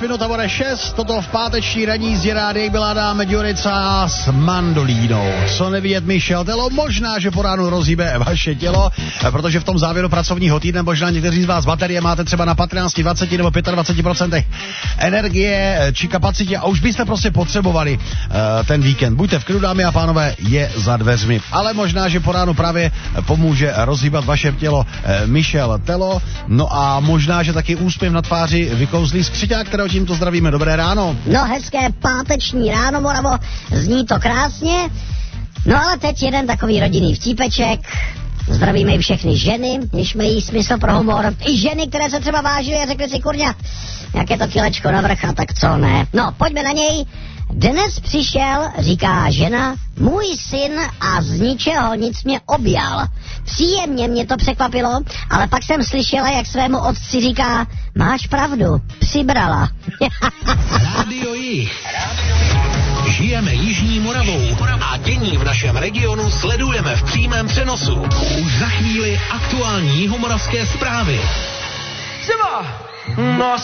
minut a bude 6, toto v páteční ranní jízdě rádií byla dáme Ďurica s mandolínou. Co nevidět Michel Telo, možná, že po ránu rozhýbe vaše tělo, protože v tom závěru pracovního týdne možná někteří z vás baterie máte třeba na 15, 20 nebo 25% energie či kapacitě a už byste prostě potřebovali ten víkend. Buďte v klidu, dámy a pánové, je za dveřmi. Ale možná, že po ránu právě pomůže rozhýbat vaše tělo Michel Telo. No a možná, že taky úsměv na tváři vykouzlí skřiťák, kterého tímto zdravíme. Dobré ráno. No hezké páteční ráno, Moravo, zní to krásně. No ale teď jeden takový rodinný vtípeček. Zdravíme i všechny ženy, když mají smysl pro humor. I ženy, které se třeba vážily a řekly si, kurňa, jak je to kilečko na vrcha, tak co ne. No, pojďme na něj. Dnes přišel, říká žena, můj syn a z ničeho nic mě objal. Příjemně mě to překvapilo, ale pak jsem slyšela, jak svému otci říká, máš pravdu, přibrala. Rádio Jih. Žijeme Jižní Moravou a dění v našem regionu sledujeme v přímém přenosu. Už za chvíli aktuální jihomoravské zprávy. Třeba, no